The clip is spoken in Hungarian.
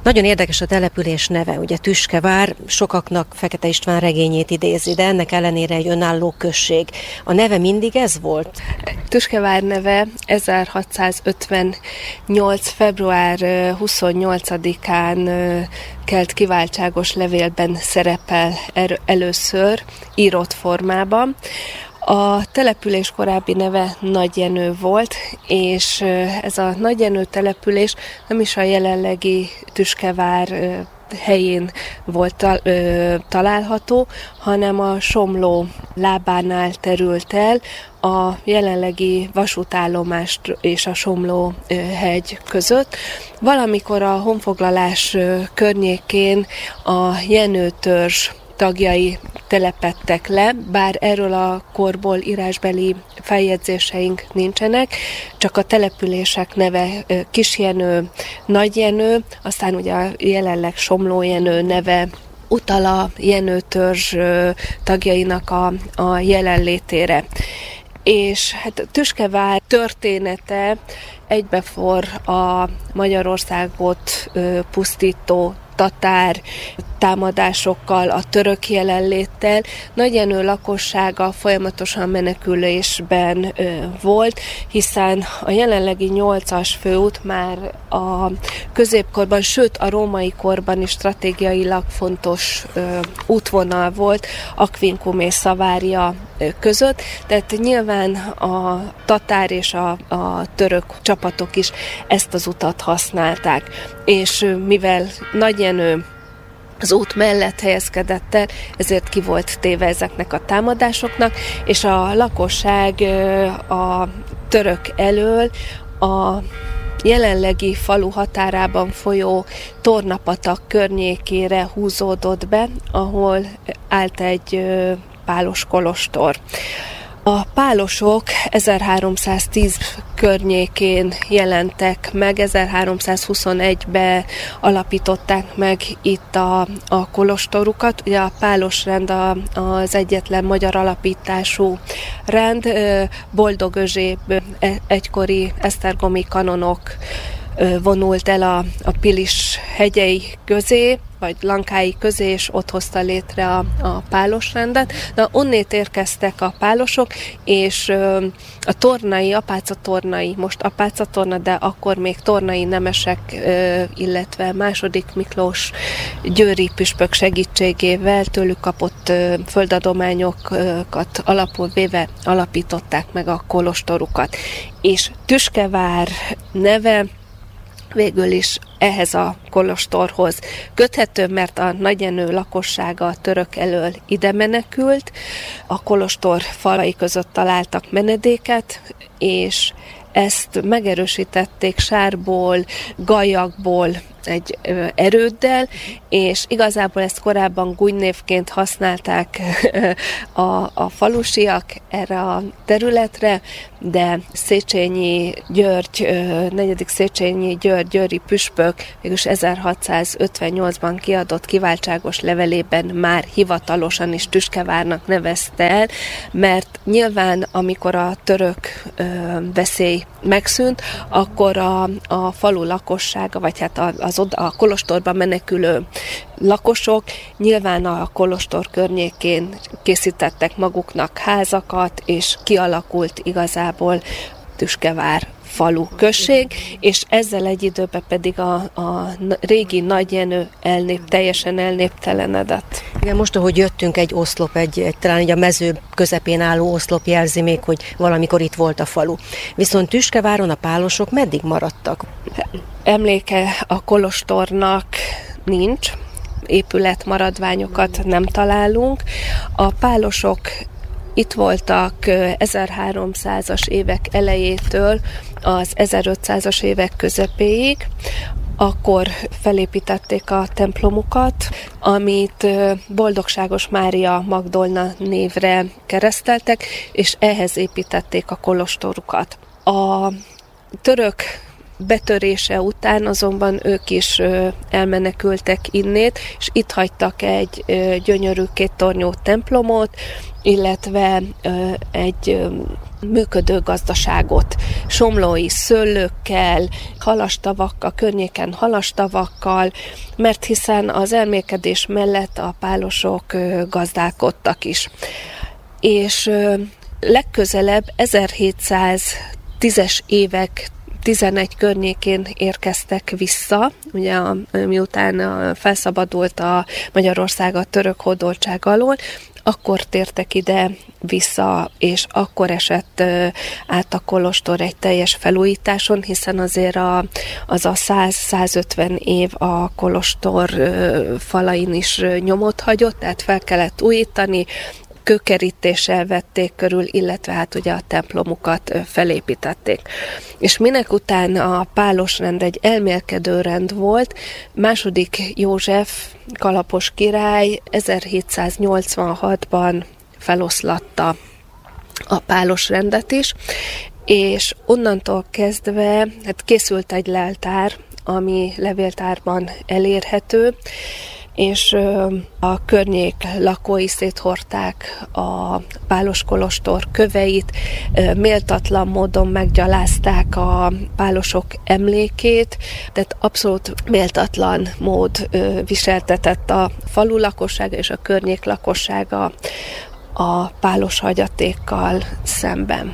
Nagyon érdekes a település neve, ugye Tüskevár, sokaknak Fekete István regényét idézi, de ennek ellenére egy önálló község. A neve mindig ez volt? Tüskevár neve 1658. február 28-án kelt kiváltságos levélben szerepel először írott formában. A település korábbi neve Nagyjenő volt, és ez a Nagyjenő település nem is a jelenlegi Tüskevár helyén volt található, hanem a Somló lábánál terült el, a jelenlegi vasútállomást és a Somló hegy között. Valamikor a honfoglalás környékén a Jenő törzs tagjai telepedtek le, bár erről a korból írásbeli feljegyzéseink nincsenek, csak a települések neve Kisjenő, Nagyjenő, aztán ugye a jelenleg Somlójenő neve utal a Jenő törzs tagjainak a jelenlétére. És hát Tüskevár története egybefor a Magyarországot pusztító tatár támadásokkal, a török jelenléttel. Nagyjenő lakossága folyamatosan menekülésben volt, hiszen a jelenlegi 8-as főút már a középkorban, sőt a római korban is stratégiailag fontos útvonal volt Aquincum és Szavária között, tehát nyilván a tatár és a török csapatok is ezt az utat használták. És mivel Nagyjenő az út mellett helyezkedett el, ezért ki volt téve ezeknek a támadásoknak, és a lakosság a török elől a jelenlegi falu határában folyó Tornapatak környékére húzódott be, ahol állt egy pálos kolostor. A pálosok 1310 környékén jelentek meg, 1321-ben alapították meg itt a kolostorukat. Ugye a pálosrend az egyetlen magyar alapítású rend, Boldog Özséb egykori esztergomi kanonok vonult el a Pilis hegyei közé, vagy lankái közé, és ott hozta létre a pálosrendet. Na, onnét érkeztek a pálosok, és a tornai, apácatornai, most apácatorna, de akkor még tornai nemesek, illetve második Miklós győri püspök segítségével tőlük kapott földadományokat alapul véve alapították meg a kolostorukat. És Tüskevár neve végül is ehhez a kolostorhoz köthető, mert a Nagyjenő lakossága a török elől ide menekült, a kolostor falai között találtak menedéket, és ezt megerősítették sárból, gallyakból, egy erőddel, és igazából ezt korábban gúnynévként használták a falusiak erre a területre, de Széchenyi György, 4. Széchenyi György győri püspök mégis 1658-ban kiadott kiváltságos levelében már hivatalosan is Tüskevárnak nevezte el, mert nyilván amikor a török veszély megszűnt, akkor a falu lakossága, vagy hát a kolostorban menekülő lakosok nyilván a kolostor környékén készítettek maguknak házakat, és kialakult igazából Tüskevár falu község, és ezzel egy időben pedig a régi Nagyjenő teljesen elnéptelenedett. Igen, most, ahogy jöttünk, egy oszlop, talán egy a mező közepén álló oszlop jelzi még, hogy valamikor itt volt a falu. Viszont Tüskeváron a pálosok meddig maradtak? Emléke a kolostornak nincs, épületmaradványokat nem találunk. A pálosok itt voltak 1300-as évek elejétől az 1500-as évek közepéig, akkor felépítették a templomukat, amit Boldogságos Mária Magdolna névre kereszteltek, és ehhez építették a kolostorukat. A török betörése után azonban ők is elmenekültek innét, és itt hagytak egy gyönyörű kéttornyú templomot, illetve egy működő gazdaságot, somlói szőlőkkel, halastavakkal, környéken halastavakkal, mert hiszen az elmélkedés mellett a pálosok gazdálkodtak is. És legközelebb 1710-es évek 11 környékén érkeztek vissza, ugye miután felszabadult a Magyarország a török hódoltság alól, akkor tértek ide vissza, és akkor esett át a kolostor egy teljes felújításon, hiszen azért az a 100-150 év a kolostor falain is nyomot hagyott, tehát fel kellett újítani, kőkerítéssel vették körül, illetve hát ugye a templomukat felépítették. És minek után a pálosrend egy elmélkedő rend volt, második József kalapos király 1786-ban feloszlatta a pálosrendet is, és onnantól kezdve hát készült egy leltár, ami levéltárban elérhető, és a környék lakói széthordták a pálos kolostor köveit, méltatlan módon meggyalázták a pálosok emlékét, tehát abszolút méltatlan mód viseltetett a falu lakossága és a környék lakossága a pálos hagyatékkal szemben.